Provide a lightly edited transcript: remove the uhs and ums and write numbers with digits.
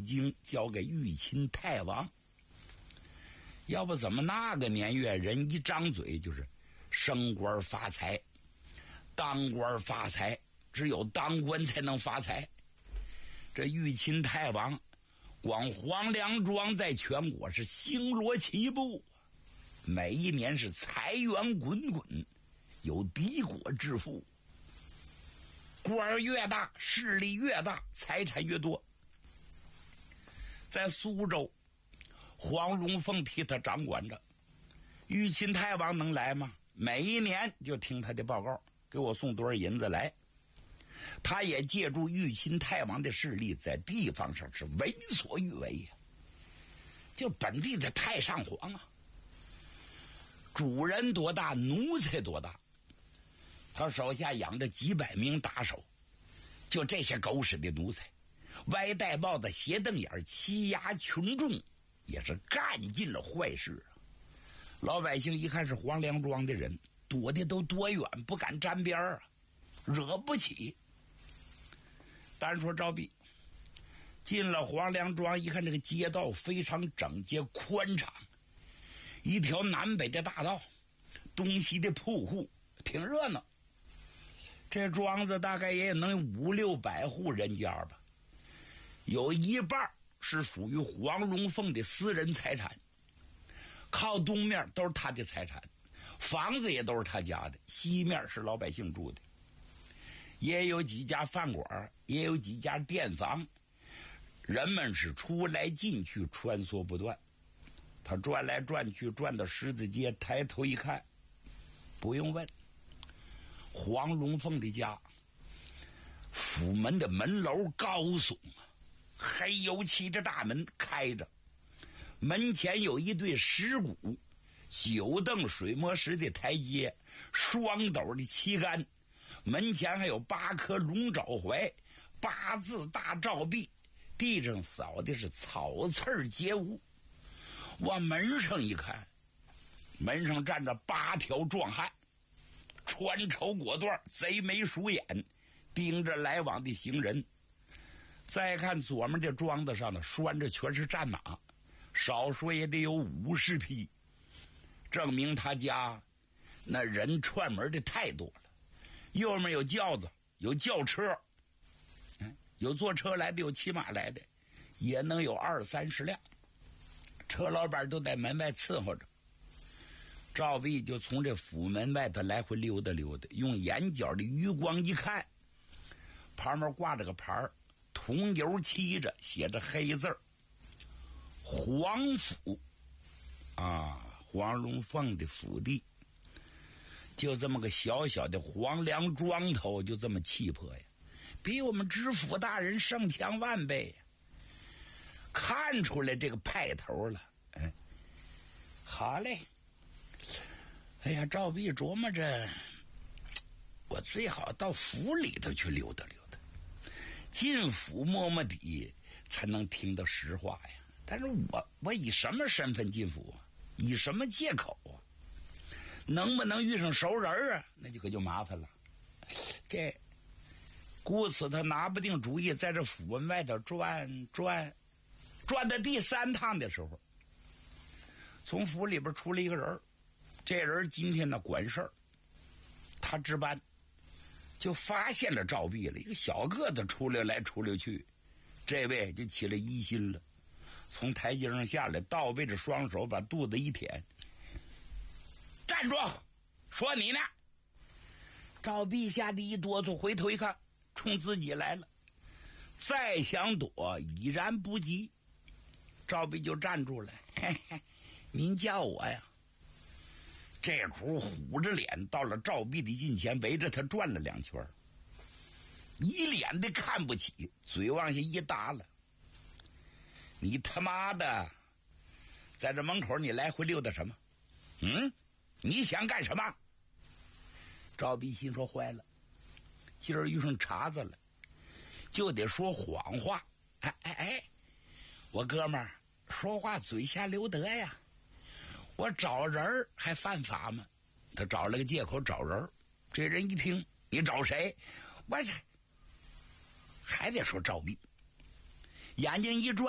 京交给玉秦太王。要不怎么那个年月人一张嘴就是升官发财，当官发财，只有当官才能发财。这玉秦太王光黄梁庄在全国是星罗棋布，每一年是财源滚滚，有敌国之富。官越大，势力越大，财产越多。在苏州，黄龙凤替他掌管着。玉秦太王能来吗？每一年就听他的报告，给我送多少银子来。他也借助玉秦太王的势力，在地方上是为所欲为呀。就本地的太上皇啊，主人多大，奴才多大。他手下养着几百名打手，就这些狗屎的奴才，歪戴帽子，斜瞪眼，欺压群众，也是干尽了坏事。老百姓一看是黄梁庄的人，躲的都多远，不敢沾边啊，惹不起。单说赵弼进了黄梁庄，一看这个街道非常整洁宽敞，一条南北的大道，东西的铺户，挺热闹。这庄子大概也能500-600户人家吧，有一半是属于黄龙凤的私人财产。靠东面都是他的财产，房子也都是他家的，西面是老百姓住的，也有几家饭馆，也有几家店房，人们是出来进去，穿梭不断。他转来转去，转到十字街，抬头一看，不用问，黄龙凤的家，府门的门楼高耸啊，黑油漆的大门开着，门前有一对石鼓，9蹬水磨石的台阶，双斗的旗杆，门前还有8颗龙爪槐，8字大照壁，地上扫的是草刺皆无。往门上一看，门上站着8条壮汉，穿绸裹缎，贼眉鼠眼，盯着来往的行人。再看左面这庄子上呢，拴着全是战马，少说也得有50匹，证明他家那人串门的太多了。右面有轿子，有轿车，有坐车来的，有骑马来的，也能有20-30辆。车老板都在门外伺候着。赵弼就从这府门外头来回溜达溜达，用眼角的余光一看，旁边挂着个牌，铜油漆着，写着黑字黄府啊，黄龙凤的府地。就这么个小小的黄梁庄头，就这么气魄呀，比我们知府大人胜强万倍呀。看出来这个派头了，好嘞。哎呀，赵弼琢磨着，我最好到府里头去溜达溜达，进府摸摸底，才能听到实话呀。但是我以什么身份进府啊？以什么借口啊？能不能遇上熟人啊？那就可就麻烦了。这故此他拿不定主意，在这府门外头转到第3趟的时候，从府里边出了一个人。这人今天呢管事儿，他值班，就发现了赵弼了。一个小个子出来出溜去，这位就起了疑心了，从台阶上下来，倒背着双手，把肚子一舔，站住！说你呢！赵弼吓得一哆嗦，回头一看，冲自己来了。再想躲，已然不及。赵弼就站住了，嘿嘿，您叫我呀。这会虎着脸到了赵弼的近前，围着他转了2圈，一脸的看不起，嘴往下一耷了。你他妈的在这门口你来回溜达什么？你想干什么？赵弼心说坏了，今儿遇上茬子了，就得说谎话。我哥们儿说话嘴下留德呀，我找人还犯法吗？他找了个借口找人。这人一听，你找谁？我还得说赵弼，眼睛一转。